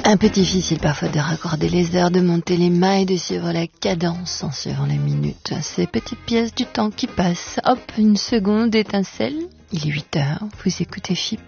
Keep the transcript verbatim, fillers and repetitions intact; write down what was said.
Un peu difficile parfois de raccorder les heures, de monter les mailles, de suivre la cadence en suivant les minutes. Ces petites pièces du temps qui passent. Hop, une seconde étincelle. Il est huit heures, vous écoutez F I P.